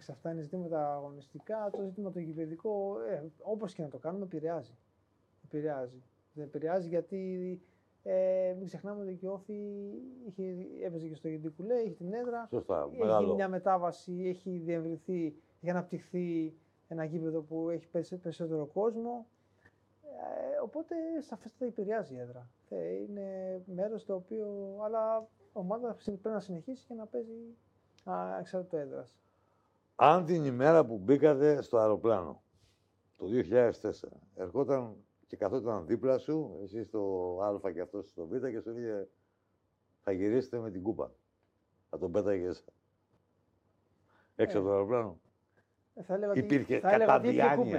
Εντάξει, αυτά είναι ζητήματα αγωνιστικά. Το ζήτημα το γηπεδικό, όπως και να το κάνουμε, επηρεάζει. Δεν επηρεάζει γιατί μην ξεχνάμε ότι η Όφη έπαιζε και στο Γεντικουλέ, είχε την έδρα. Σωστά, έχει γίνει μια μετάβαση, έχει διευρυνθεί, έχει αναπτυχθεί ένα γήπεδο που έχει περισσότερο κόσμο. Οπότε σαφέστατα επηρεάζει η έδρα. Είναι μέρος το οποίο. Αλλά η ομάδα πρέπει να συνεχίσει και να παίζει εξαρτήτω έδρας. Αν την ημέρα που μπήκατε στο αεροπλάνο, το 2004, ερχόταν και καθόταν δίπλα σου, εσύ στο Α και αυτός στο Β και σου έλεγε θα γυρίσετε με την κούπα. Θα τον πέταγες έξω από το αεροπλάνο. Θα έλεγα υπήρχε κατά διάνοια.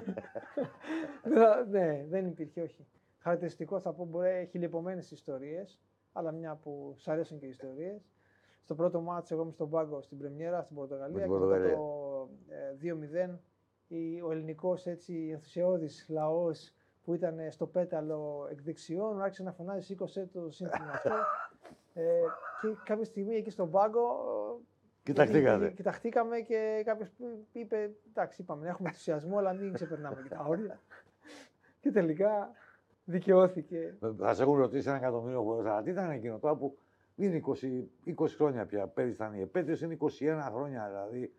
Ναι, δεν υπήρχε, όχι. Χαρακτηριστικό θα πω, μπορεί να έχει λιπομένες ιστορίες, αλλά μια που σ' αρέσουν και οι ιστορίες. Στο πρώτο μάτς, εγώ είμαι στον πάγκο στην Πρεμιέρα, στην Πορτογαλία, και το 2-0, ο ελληνικός ενθουσιώδης λαός που ήταν στο πέταλο εκ δεξιών, άρχισε να φωνάζει, σήκωσε το σύνθημα αυτό. Και κάποια στιγμή εκεί στον πάγκο κοιταχτήκαμε και κάποιος είπε, εντάξει, είπαμε, έχουμε ενθουσιασμό, αλλά μην ξεπερνάμε και τα όρια. Και τελικά δικαιώθηκε. Θα σε έχουν ρωτήσει 1 εκατομμύριο φορές, αλλά τι ήταν εκείνο τώρα που είναι 20 χρόνια πια, πέρυσι ήταν η επέτειος, είναι 21 χρόνια δηλαδή.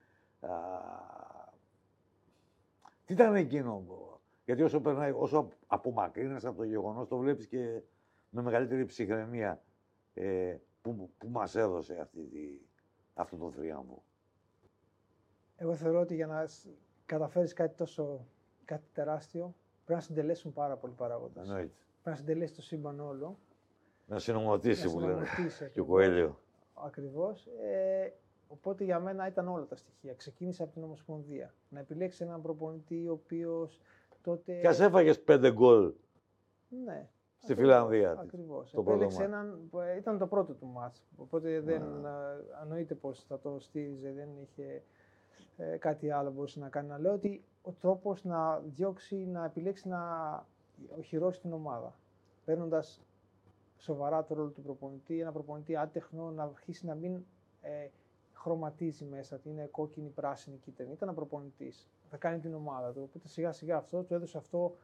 Τι ήταν εκείνο, γιατί όσο απομακρύνεσαι από το γεγονός, το βλέπεις και με μεγαλύτερη ψυχραιμία που μας έδωσε αυτό το θρίαμβο. Εγώ θεωρώ ότι για να καταφέρεις κάτι τεράστιο, πρέπει να συντελέσουν πάρα πολλοί παράγοντες. Εννοείται. Πρέπει να συντελέσει το σύμπαν όλο. Να συνομωτήσει που λένε και ο Κοέλιο. Ακριβώς. Οπότε για μένα ήταν όλα τα στοιχεία. Ξεκίνησε από την Ομοσπονδία. Να επιλέξει έναν προπονητή ο οποίος τότε. Και ας έφαγες 5 γκολ. Ναι. Στη Φιλανδία. Ακριβώς. Επέλεξε έναν. Ήταν το πρώτο του μάτς. Οπότε δεν ανοείται πως θα το στήριζε, δεν είχε κάτι άλλο μπορούσε να κάνει. Να λέω ότι ο τρόπος να διώξει, να επιλέξει να οχυρώσει την ομάδα. Παίρνοντας σοβαρά το ρόλο του προπονητή, ένα προπονητή άτεχνο, να αρχίσει να μην χρωματίζει μέσα, ότι είναι κόκκινη, πράσινη, κίτρινη. Ήταν ένα προπονητής. Θα κάνει την ομάδα του. Οπότε σιγά σιγά αυτό του έδωσε αυτό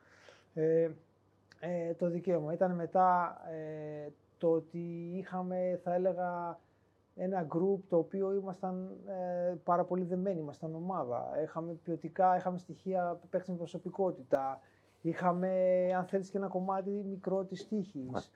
το δικαίωμα. Ήταν μετά το ότι είχαμε, θα έλεγα, ένα group το οποίο ήμασταν πάρα πολύ δεμένοι, ήμασταν ομάδα. Είχαμε ποιοτικά, είχαμε στοιχεία που παίξαν προσωπικότητα. Είχαμε, αν θέλεις, και ένα κομμάτι μικρό της τύχης.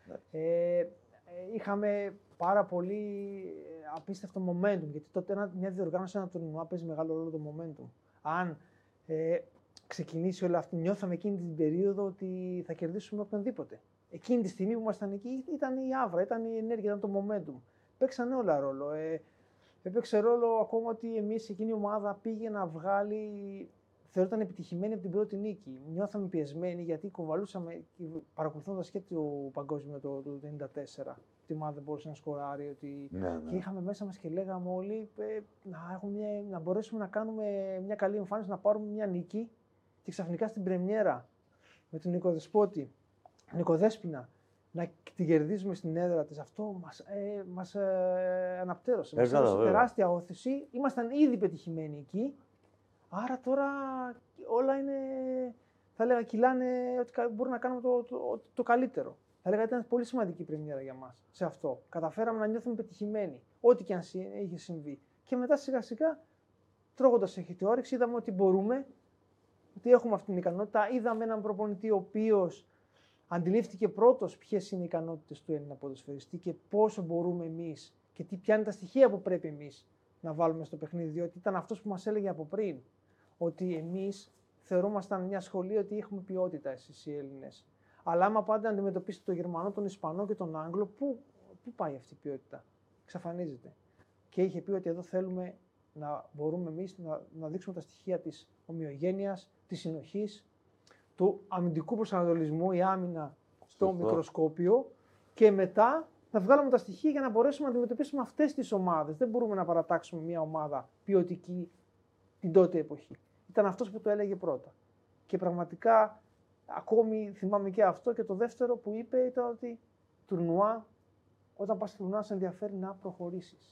Είχαμε πάρα πολύ απίστευτο momentum, γιατί τότε μια διοργάνωση, ένα τουρνουά παίζει μεγάλο ρόλο το momentum. Αν ξεκινήσει όλο αυτό, νιώθαμε εκείνη την περίοδο ότι θα κερδίσουμε οποιονδήποτε. Εκείνη τη στιγμή που ήμασταν εκεί ήταν η άβρα, ήταν η ενέργεια, ήταν το momentum. Παίξαν όλα ρόλο. Έπαιξε ρόλο ακόμα ότι εμείς εκείνη η ομάδα πήγε να βγάλει. Θεωρούταν επιτυχημένη από την πρώτη νίκη. Νιώθαμε πιεσμένοι γιατί κοβαλούσαμε, παρακολουθώντας και το παγκόσμιο το 1994. Τη ομάδα δεν μπορούσε να σκοράρει. Ότι... Ναι. Και είχαμε μέσα μας και λέγαμε όλοι να μπορέσουμε να κάνουμε μια καλή εμφάνιση, να πάρουμε μια νίκη. Και ξαφνικά στην πρεμιέρα με τον Νικοδέσποινα να την κερδίζουμε στην έδρα της. Αυτό μας αναπτέρωσε. Μας έδωσε τεράστια όθηση. Ήμασταν ήδη πετυχημένοι εκεί. Άρα τώρα όλα είναι, θα έλεγα, κυλάνε ότι μπορούμε να κάνουμε το καλύτερο. Θα έλεγα ήταν πολύ σημαντική η πρεμιέρα για μας σε αυτό. Καταφέραμε να νιώθουμε πετυχημένοι, ό,τι και αν είχε συμβεί. Και μετά σιγά σιγά, τρώγοντας τη όρεξη, είδαμε ότι μπορούμε, ότι έχουμε αυτή την ικανότητα. Είδαμε έναν προπονητή ο οποίος αντιλήφθηκε πρώτος ποιες είναι οι ικανότητες του Έλληνα ποδοσφαιριστή και πόσο μπορούμε εμείς και ποια είναι τα στοιχεία που πρέπει εμείς να βάλουμε στο παιχνίδι. Διότι ήταν αυτός που μας έλεγε από πριν. Ότι εμείς θεωρούμασταν μια σχολή ότι έχουμε ποιότητα εσείς οι Έλληνες. Αλλά άμα πάτε να αντιμετωπίσετε τον Γερμανό, τον Ισπανό και τον Άγγλο, πού πάει αυτή η ποιότητα? Εξαφανίζεται. Και είχε πει ότι εδώ θέλουμε να μπορούμε εμείς να δείξουμε τα στοιχεία της ομοιογένειας, της συνοχής, του αμυντικού προσανατολισμού, η άμυνα στο μικροσκόπιο και μετά να βγάλουμε τα στοιχεία για να μπορέσουμε να αντιμετωπίσουμε αυτές τις ομάδες. Δεν μπορούμε να παρατάξουμε μια ομάδα ποιοτική την τότε εποχή. Ήταν αυτός που το έλεγε πρώτα. Και πραγματικά, ακόμη θυμάμαι και αυτό, και το δεύτερο που είπε ήταν ότι τουρνουά, όταν πας στο τουρνουά, σε ενδιαφέρει να προχωρήσεις.